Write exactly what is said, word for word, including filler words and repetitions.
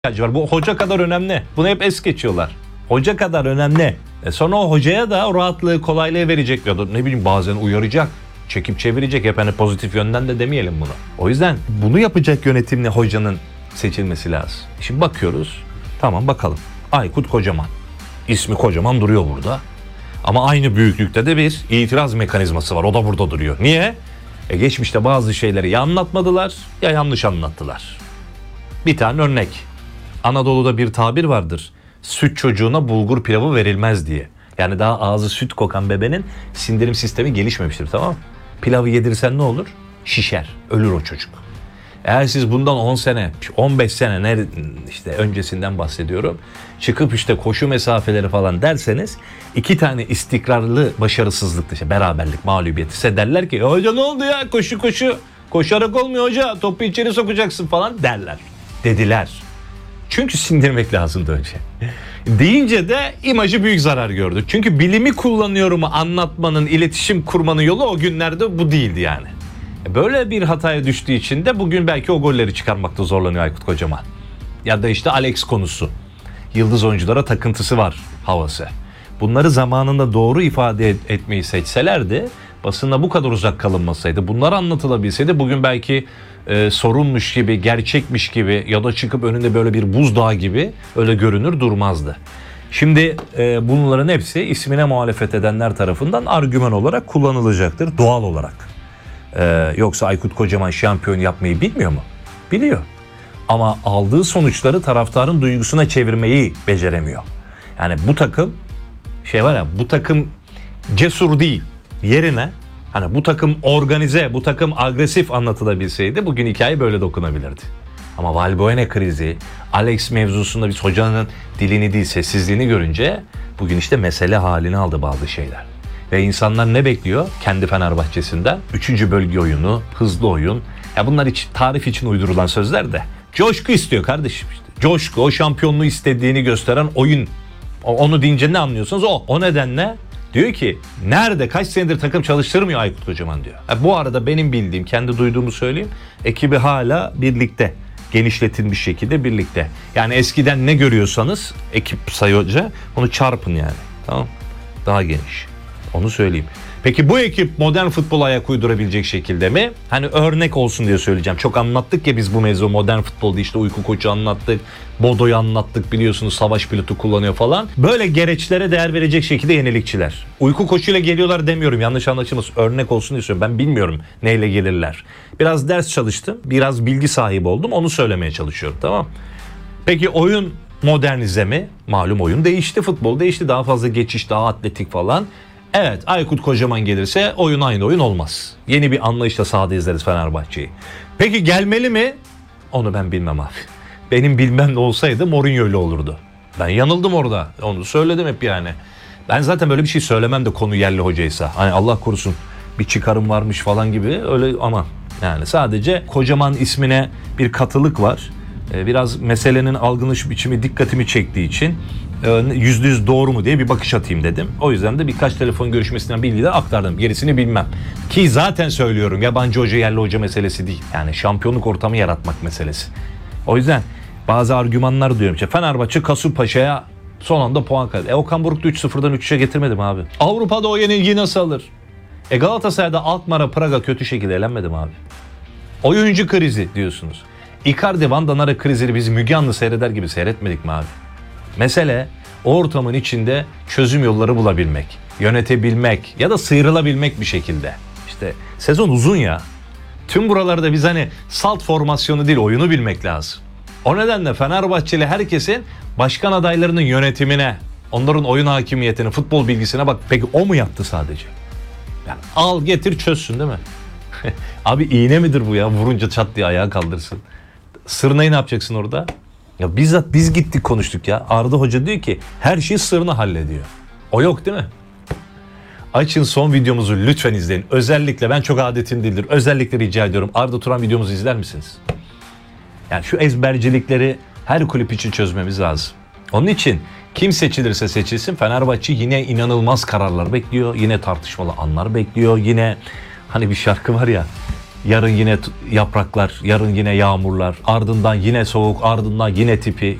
var. Bu hoca kadar önemli. Bunu hep es geçiyorlar. Hoca kadar önemli. E sonra o hocaya da o rahatlığı, kolaylığı verecek ya da ne bileyim bazen uyaracak, çekip çevirecek. Hep hani pozitif yönden de demeyelim bunu. O yüzden bunu yapacak yönetimli hocanın seçilmesi lazım. Şimdi bakıyoruz. Tamam bakalım. Aykut Kocaman. İsmi kocaman duruyor burada. Ama aynı büyüklükte de bir itiraz mekanizması var. O da burada duruyor. Niye? E geçmişte bazı şeyleri ya anlatmadılar ya yanlış anlattılar. Bir tane örnek. Anadolu'da bir tabir vardır. Süt çocuğuna bulgur pilavı verilmez diye. Yani daha ağzı süt kokan bebenin sindirim sistemi gelişmemiştir, tamam mı? Pilavı yedirsen ne olur? Şişer, ölür o çocuk. Eğer siz bundan on sene, on beş sene işte öncesinden bahsediyorum. Çıkıp işte koşu mesafeleri falan derseniz iki tane istikrarlı başarısızlık, işte beraberlik, mağlubiyet ise derler ki hoca ne oldu ya koşu koşu koşarak olmuyor hoca, topu içeri sokacaksın falan derler. Dediler. Çünkü sindirmek lazımdı önce. Deyince de imajı büyük zarar gördü. Çünkü bilimi kullanıyorumu anlatmanın, iletişim kurmanın yolu o günlerde bu değildi yani. Böyle bir hataya düştüğü için de bugün belki o golleri çıkarmakta zorlanıyor Aykut Kocaman. Ya da işte Alex konusu. Yıldız oyunculara takıntısı var havası. Bunları zamanında doğru ifade etmeyi seçselerdi, basında bu kadar uzak kalınmasaydı, bunlar anlatılabilseydi bugün belki e, sorunmuş gibi, gerçekmiş gibi ya da çıkıp önünde böyle bir buzdağı gibi öyle görünür durmazdı. Şimdi e, bunların hepsi ismine muhalefet edenler tarafından argüman olarak kullanılacaktır doğal olarak. E, yoksa Aykut Kocaman şampiyon yapmayı bilmiyor mu? Biliyor. Ama aldığı sonuçları taraftarın duygusuna çevirmeyi beceremiyor. Yani bu takım şey var ya, bu takım cesur değil. Yerine hani bu takım organize, bu takım agresif anlatılabilseydi bugün hikaye böyle dokunabilirdi. Ama Valbuena krizi, Alex mevzusunda biz hocanın dilini değil sessizliğini görünce bugün işte mesele halini aldı bazı şeyler. Ve insanlar ne bekliyor kendi Fenerbahçesinden? Üçüncü bölge oyunu, hızlı oyun. Ya bunlar hiç tarif için uydurulan sözler de. Coşku istiyor kardeşim işte. Coşku, o şampiyonluğu istediğini gösteren oyun. Onu deyince ne anlıyorsunuz? O. O nedenle diyor ki nerede kaç senedir takım çalıştırmıyor Aykut Kocaman diyor. Ha, bu arada benim bildiğim, kendi duyduğumu söyleyeyim. Ekibi hala birlikte. Genişletilmiş şekilde birlikte. Yani eskiden ne görüyorsanız ekip sayıca onu çarpın yani. Tamam? Daha geniş. Onu söyleyeyim. Peki bu ekip modern futbola ayak uydurabilecek şekilde mi? Hani örnek olsun diye söyleyeceğim. Çok anlattık ya biz bu mevzu modern futbolda, işte uyku koçu anlattık. Bodo'yu anlattık, biliyorsunuz savaş pilotu kullanıyor falan. Böyle gereçlere değer verecek şekilde yenilikçiler. Uyku koçuyla geliyorlar demiyorum, yanlış anlaşılmasın. Örnek olsun diye söylüyorum. Ben bilmiyorum neyle gelirler. Biraz ders çalıştım. Biraz bilgi sahibi oldum. Onu söylemeye çalışıyorum, tamam. Peki oyun modernize mi? Malum oyun değişti. Futbol değişti. Daha fazla geçiş, daha atletik falan. Evet, Aykut Kocaman gelirse oyun aynı oyun olmaz. Yeni bir anlayışla sahada izleriz Fenerbahçe'yi. Peki gelmeli mi? Onu ben bilmem abi. Benim bilmem de olsaydı Mourinho'yla olurdu. Ben yanıldım orada. Onu söyledim hep yani. Ben zaten böyle bir şey söylemem de konu yerli hocaysa. Hani Allah korusun bir çıkarım varmış falan gibi öyle, ama yani sadece Kocaman ismine bir katılık var. Biraz meselenin algılanış biçimi dikkatimi çektiği için yüzde yüz doğru mu diye bir bakış atayım dedim. O yüzden de birkaç telefon görüşmesinden bilgiler aktardım. Gerisini bilmem. Ki zaten söylüyorum, yabancı hoca yerli hoca meselesi değil. Yani şampiyonluk ortamı yaratmak meselesi. O yüzden bazı argümanlar diyorum. İşte Fenerbahçe Kasımpaşa'ya son anda puan kaydı. E Okan Buruk da üç sıfırdan üç üçe getirmedim abi. Avrupa'da o yenilgiyi nasıl alır? E Galatasaray'da Alkmaar'a, Praga kötü şekilde elenmedim abi. Oyuncu krizi diyorsunuz. Icardi, Van Danara krizini biz Müge Anlı seyreder gibi seyretmedik mi abi? Mesele o ortamın içinde çözüm yolları bulabilmek, yönetebilmek ya da sıyrılabilmek bir şekilde. İşte sezon uzun ya. Tüm buralarda biz hani salt formasyonu değil oyunu bilmek lazım. O nedenle Fenerbahçeli herkesin başkan adaylarının yönetimine, onların oyun hakimiyetine, futbol bilgisine bak. Peki o mu yaptı sadece? Yani al getir çözsün değil mi? Abi iğne midir bu ya? Vurunca çat diye ayağa kaldırsın. Sırnayı ne yapacaksın orada? Ya bizzat biz gittik konuştuk ya. Arda Hoca diyor ki her şeyi Sırna hallediyor. O yok değil mi? Açın son videomuzu lütfen izleyin. Özellikle ben çok adetim değildir. Özellikle rica ediyorum. Arda Turan videomuzu izler misiniz? Yani şu ezbercilikleri her kulüp için çözmemiz lazım. Onun için kim seçilirse seçilsin Fenerbahçe yine inanılmaz kararlar bekliyor. Yine tartışmalı anlar bekliyor. Yine hani bir şarkı var ya. Yarın yine t- yapraklar, yarın yine yağmurlar, ardından yine soğuk, ardından yine tipi.